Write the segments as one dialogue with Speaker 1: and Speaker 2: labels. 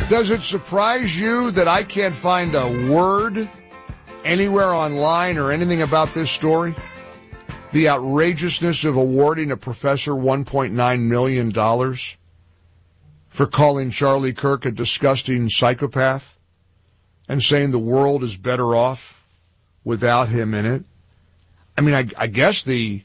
Speaker 1: Does it surprise you that I can't find a word anywhere online or anything about this story? The outrageousness of awarding a professor $1.9 million for calling Charlie Kirk a disgusting psychopath and saying the world is better off without him in it. I mean, I guess the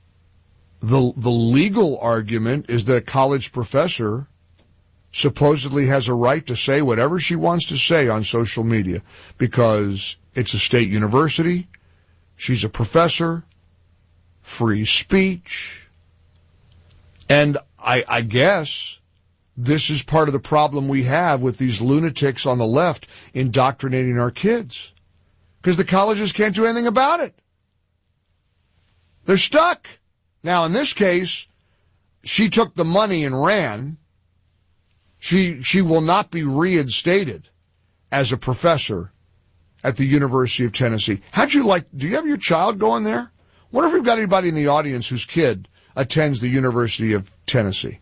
Speaker 1: legal argument is that a college professor supposedly has a right to say whatever she wants to say on social media because it's a state university, she's a professor, free speech. And I guess this is part of the problem we have with these lunatics on the left indoctrinating our kids, because the colleges can't do anything about it. They're stuck. Now, in this case, she took the money and ran. She will not be reinstated as a professor at the University of Tennessee. Do you have your child going there? Wonder if we've got anybody in the audience whose kid attends the University of Tennessee.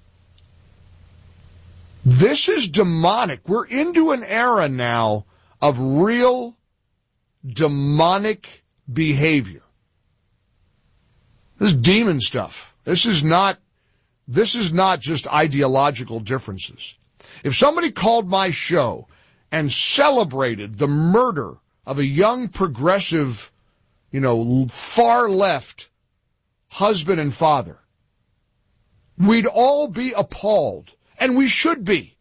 Speaker 1: This is demonic. We're into an era now of real demonic behavior. This is demon stuff. This is not just ideological differences. If somebody called my show and celebrated the murder of a young progressive, far left husband and father, we'd all be appalled, and we should be.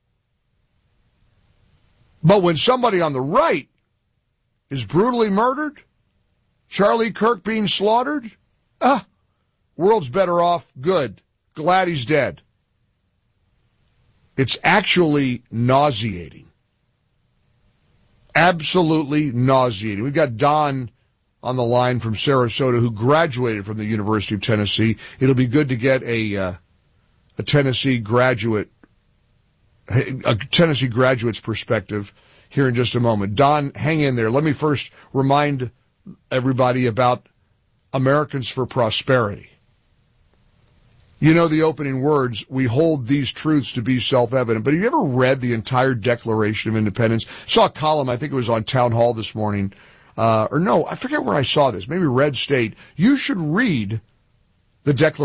Speaker 1: But when somebody on the right is brutally murdered, Charlie Kirk being slaughtered, world's better off, good. Glad he's dead. It's actually nauseating. Absolutely nauseating. We've got Don on the line from Sarasota who graduated from the University of Tennessee. It'll be good to get a Tennessee graduate's perspective here in just a moment. Don, hang in there. Let me first remind everybody about Americans for Prosperity. You know the opening words, we hold these truths to be self-evident. But have you ever read the entire Declaration of Independence? Saw a column, I think it was on Town Hall this morning. I forget where I saw this. Maybe Red State. You should read the Declaration